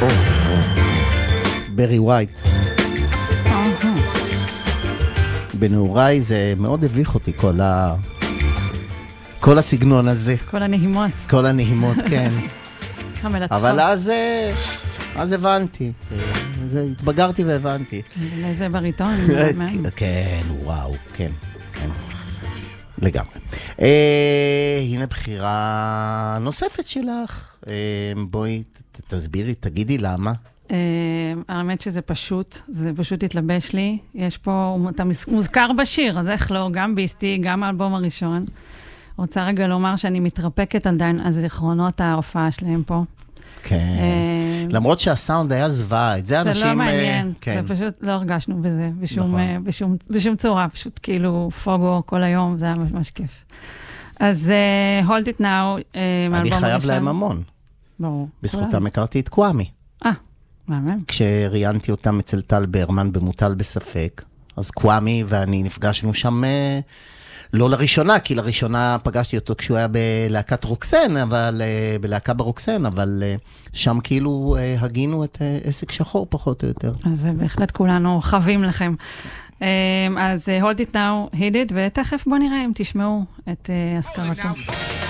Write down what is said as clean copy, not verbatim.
ברי ווייט. בנעוריי זה מאוד הביך אותי, כל הסגנון הזה. כל הנהימות. כל הנהימות, כן. אבל אז הבנתי. התבגרתי והבנתי. איזה בריטון. כן, וואו, כן. לגמרי. הנה בחירה נוספת שלך. בואי תסבירי, תגידי למה. האמת שזה פשוט התלבש לי. יש פה, אתה מוזכר בשיר, אז איך לא, גם ביסטי, גם האלבום הראשון. רוצה רגע לומר שאני מתרפקת עדיין על זיכרונות ההופעה שלהם פה. כן. למרות שהסאונד היה זוועה, את זה אנשים... זה לא מעניין, זה פשוט לא הרגשנו בזה, בשום צורה, פשוט כאילו פוגו כל היום, זה היה ממש כיף. אז Hold It Now, אני חייב להם המון. ברור. בזכותם הכרתי את קוואמי. מאמן. כשראיינתי אותם אצל טל ברמן במוטל בספק, אז קוואמי ואני נפגשנו שם... לא לראשונה, כי לראשונה פגשתי אותו כשהוא היה בלהקת רוקסן, בלהקה ברוקסן, אבל שם כאילו הגינו את עסק שחור פחות או יותר. אז בהחלט כולנו חווים לכם. אז Hold It Now, Hit It, ותכף בוא נראה אם תשמעו את הזכרתו.